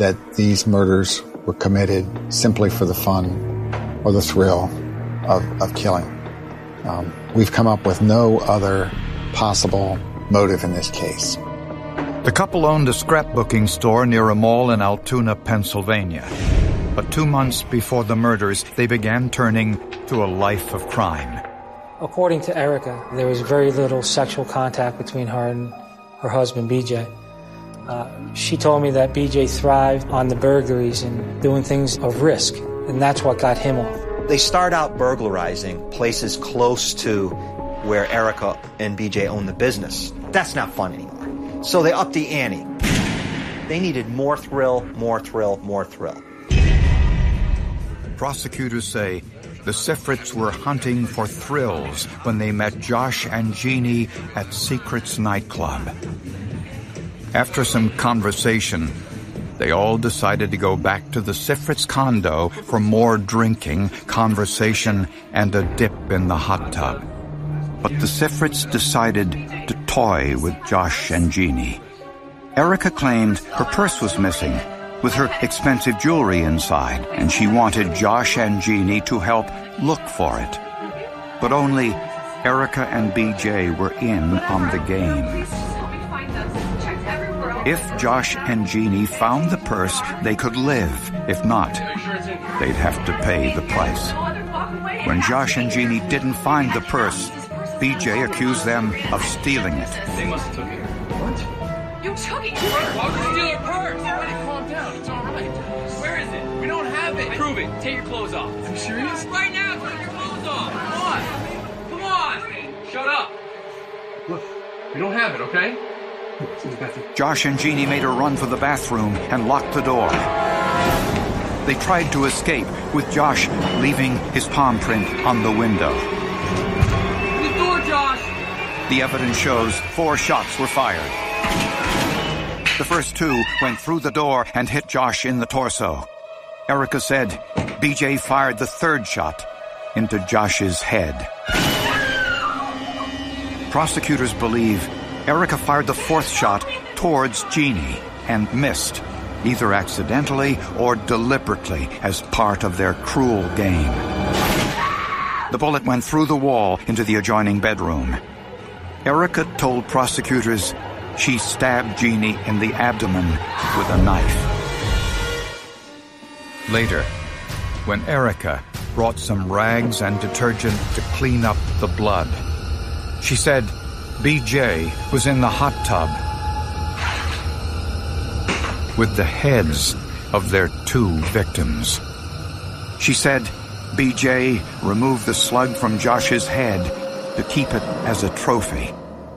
that these murders were committed simply for the fun or the thrill of killing. We've come up with no other possible motive in this case. The couple owned a scrapbooking store near a mall in Altoona, Pennsylvania. But 2 months before the murders, they began turning to a life of crime. According to Erica, there was very little sexual contact between her and her husband, BJ. She told me that BJ thrived on the burglaries and doing things of risk, and that's what got him off. They start out burglarizing places close to where Erica and BJ own the business. That's not fun anymore. So they upped the ante. They needed more thrill, more thrill, more thrill. Prosecutors say the Sifrits were hunting for thrills when they met Josh and Jeannie at Secrets nightclub. After some conversation, they all decided to go back to the Sifrits condo for more drinking, conversation, and a dip in the hot tub. But the Sifrits decided to toy with Josh and Jeannie. Erica claimed her purse was missing, with her expensive jewelry inside, and she wanted Josh and Jeannie to help look for it. But only Erica and BJ were in on the game. If Josh and Jeannie found the purse, they could live. If not, they'd have to pay the price. When Josh and Jeannie didn't find the purse, BJ accused them of stealing it. They must have took it. What? You took it? Why would you steal your purse? Calm down. It's all right. Where is it? We don't have it. Prove it. Take your clothes off. Are you serious? Right now, take your clothes off. Come on. Come on. Shut up. Look, we don't have it, okay? Josh and Jeannie made a run for the bathroom and locked the door. They tried to escape, with Josh leaving his palm print on the window. The door, Josh! The evidence shows 4 shots were fired. The first 2 went through the door and hit Josh in the torso. Erica said BJ fired the 3rd shot into Josh's head. Prosecutors believe Erica fired the 4th shot towards Jeannie and missed, either accidentally or deliberately as part of their cruel game. The bullet went through the wall into the adjoining bedroom. Erica told prosecutors she stabbed Jeannie in the abdomen with a knife. Later, when Erica brought some rags and detergent to clean up the blood, she said BJ was in the hot tub with the heads of their 2 victims. She said BJ removed the slug from Josh's head to keep it as a trophy.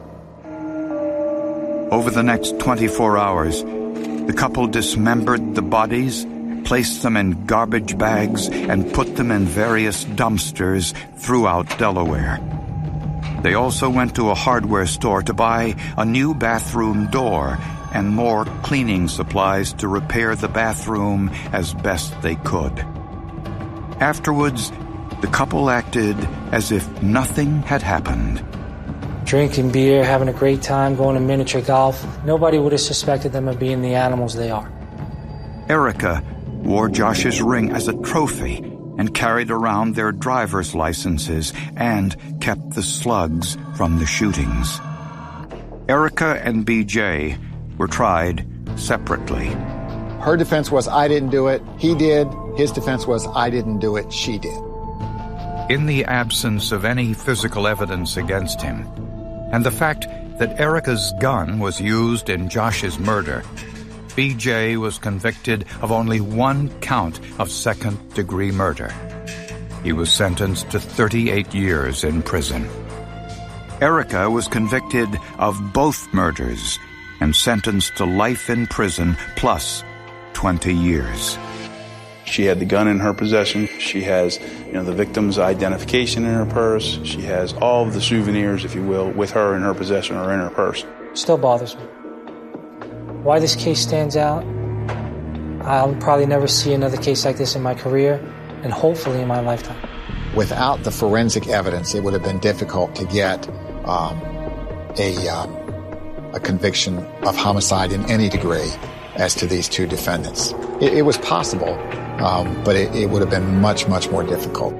Over the next 24 hours, the couple dismembered the bodies, placed them in garbage bags, and put them in various dumpsters throughout Delaware. They also went to a hardware store to buy a new bathroom door and more cleaning supplies to repair the bathroom as best they could. Afterwards, the couple acted as if nothing had happened. Drinking beer, having a great time, going to miniature golf. Nobody would have suspected them of being the animals they are. Erica wore Josh's ring as a trophy and carried around their driver's licenses and kept the slugs from the shootings. Erica and BJ were tried separately. Her defense was, I didn't do it. He did. His defense was, I didn't do it. She did. In the absence of any physical evidence against him, and the fact that Erica's gun was used in Josh's murder, BJ was convicted of only 1 count of second-degree murder. He was sentenced to 38 years in prison. Erica was convicted of both murders and sentenced to life in prison plus 20 years. She had the gun in her possession. She has, the victim's identification in her purse. She has all of the souvenirs, if you will, with her in her possession or in her purse. Still bothers me. Why this case stands out, I'll probably never see another case like this in my career, and hopefully in my lifetime. Without the forensic evidence, it would have been difficult to get a conviction of homicide in any degree as to these two defendants. It was possible, but it would have been much, much more difficult.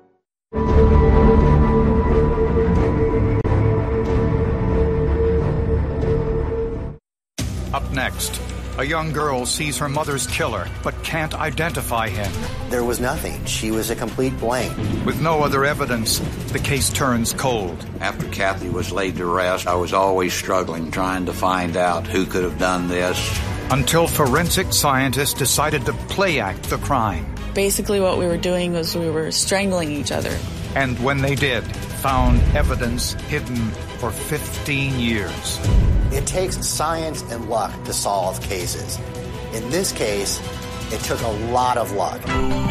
Up next, a young girl sees her mother's killer, but can't identify him. There was nothing. She was a complete blank. With no other evidence, the case turns cold. After Kathy was laid to rest, I was always struggling, trying to find out who could have done this. Until forensic scientists decided to play act the crime. Basically what we were doing was we were strangling each other. And when they did, found evidence hidden for 15 years. It takes science and luck to solve cases. In this case, it took a lot of luck.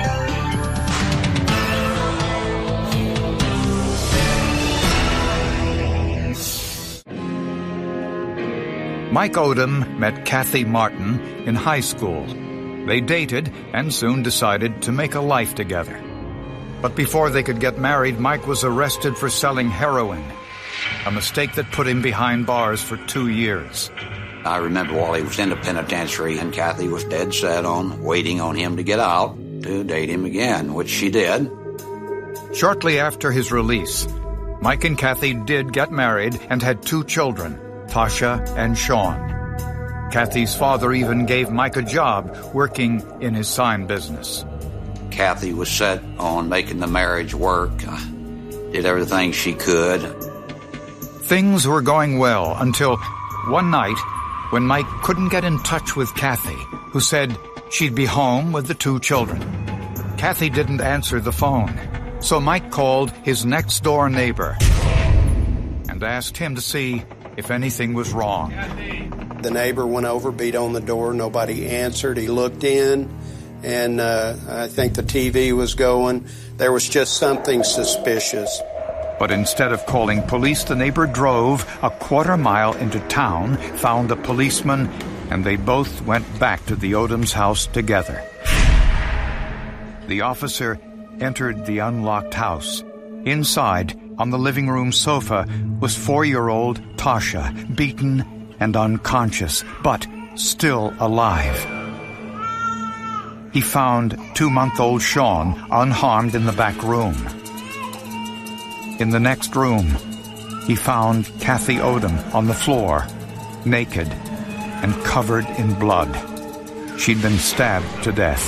Mike Odom met Kathy Martin in high school. They dated and soon decided to make a life together. But before they could get married, Mike was arrested for selling heroin, a mistake that put him behind bars for 2 years. I remember while he was in the penitentiary, and Kathy was dead set on waiting on him to get out to date him again, which she did. Shortly after his release, Mike and Kathy did get married and had 2 children, Tasha and Sean. Kathy's father even gave Mike a job working in his sign business. Kathy was set on making the marriage work, did everything she could. Things were going well until one night when Mike couldn't get in touch with Kathy, who said she'd be home with the 2 children. Kathy didn't answer the phone, so Mike called his next-door neighbor and asked him to see if anything was wrong. The neighbor went over, beat on the door, nobody answered. He looked in, and I think the TV was going. There was just something suspicious. But instead of calling police, the neighbor drove a quarter mile into town, found a policeman, and they both went back to the Odom's house together. The officer entered the unlocked house. Inside, on the living room sofa, was 4-year-old Tasha, beaten and unconscious, but still alive. He found 2-month-old Sean unharmed in the back room. In the next room, he found Kathy Odom on the floor, naked and covered in blood. She'd been stabbed to death.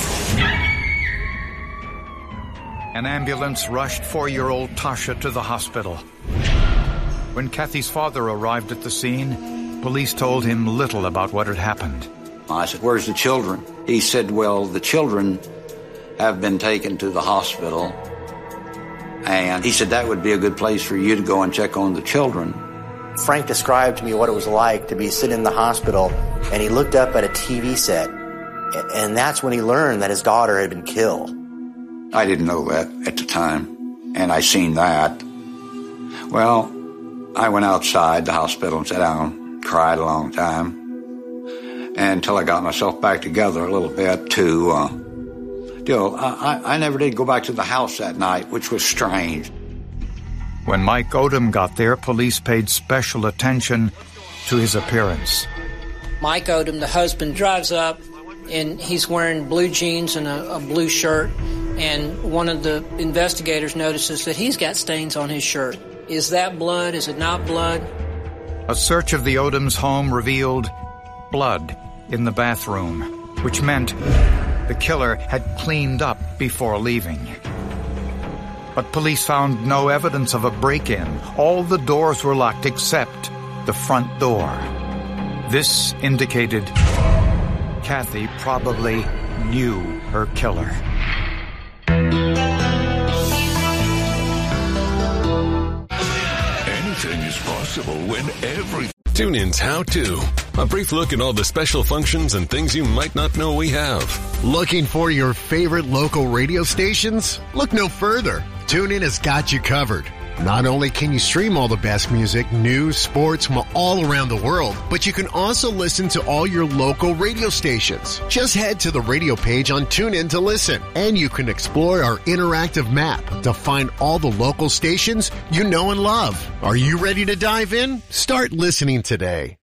An ambulance rushed 4-year-old Tasha to the hospital. When Kathy's father arrived at the scene, police told him little about what had happened. I said, "Where's the children?" He said, "Well, the children have been taken to the hospital." And he said, "That would be a good place for you to go and check on the children." Frank described to me what it was like to be sitting in the hospital, and he looked up at a TV set, and that's when he learned that his daughter had been killed. I didn't know that at the time, and I seen that. Well, I went outside the hospital and sat down, cried a long time, until I got myself back together a little bit to... I never did go back to the house that night, which was strange. When Mike Odom got there, police paid special attention to his appearance. Mike Odom, the husband, drives up, and he's wearing blue jeans and a blue shirt, and one of the investigators notices that he's got stains on his shirt. Is that blood? Is it not blood? A search of the Odom's home revealed blood in the bathroom, which meant the killer had cleaned up before leaving. But police found no evidence of a break-in. All the doors were locked except the front door. This indicated Kathy probably knew her killer. Anything is possible when everything... TuneIn's How To. A brief look at all the special functions and things you might not know we have. Looking for your favorite local radio stations? Look no further. TuneIn has got you covered. Not only can you stream all the best music, news, sports from all around the world, but you can also listen to all your local radio stations. Just head to the radio page on TuneIn to listen, and you can explore our interactive map to find all the local stations you know and love. Are you ready to dive in? Start listening today.